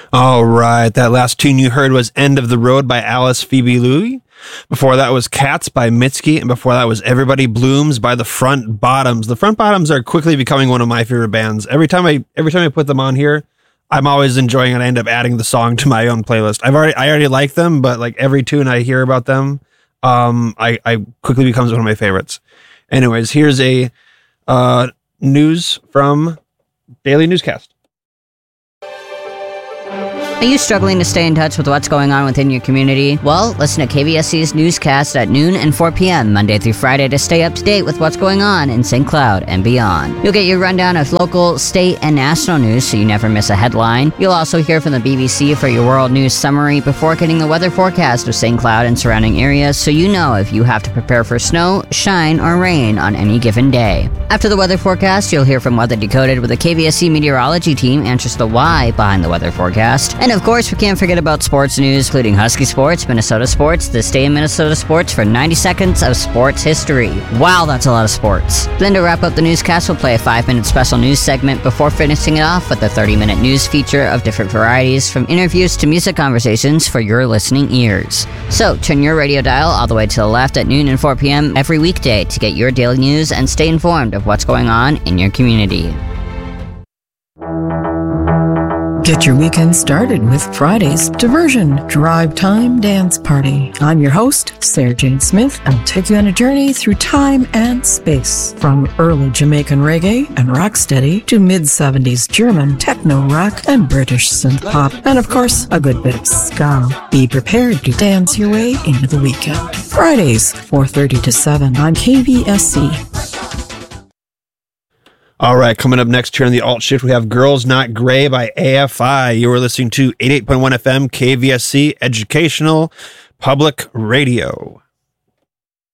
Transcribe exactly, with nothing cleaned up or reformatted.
All right, that last tune you heard was End of the Road by Alice Phoebe Louie. Before that was Cats by Mitski, and before that was Everybody Blooms by the Front Bottoms. The Front Bottoms are quickly becoming one of my favorite bands. Every time I every time I put them on here, I'm always enjoying it. I end up adding the song to my own playlist. I've already I already like them, but like every tune I hear about them, um, I, I quickly becomes one of my favorites. Anyways, here's a uh, news from Daily Newscast. Are you struggling to stay in touch with what's going on within your community? Well, listen to K V S C's newscast at noon and four p.m. Monday through Friday to stay up to date with what's going on in Saint Cloud and beyond. You'll get your rundown of local, state, and national news so you never miss a headline. You'll also hear from the B B C for your world news summary before getting the weather forecast of Saint Cloud and surrounding areas so you know if you have to prepare for snow, shine, or rain on any given day. After the weather forecast, you'll hear from Weather Decoded with the K V S C meteorology team answers the why behind the weather forecast. And of course, we can't forget about sports news, including Husky Sports, Minnesota Sports, This Day in Minnesota Sports for ninety seconds of sports history. Wow, that's a lot of sports. Then to wrap up the newscast, we'll play a five-minute special news segment before finishing it off with a thirty-minute news feature of different varieties, from interviews to music conversations for your listening ears. So, turn your radio dial all the way to the left at noon and four p.m. every weekday to get your daily news and stay informed of what's going on in your community. Get your weekend started with Friday's Diversion Drive Time Dance Party. I'm your host, Sarah Jane Smith, and I'll take you on a journey through time and space. From early Jamaican reggae and rocksteady to mid-seventies German techno rock and British synth pop, and of course, a good bit of ska. Be prepared to dance your way into the weekend. Fridays, four thirty to seven on K V S C. All right, coming up next here on the Alt Shift, we have Girls Not Gray by A F I. You are listening to eighty-eight point one F M, K V S C, Educational Public Radio.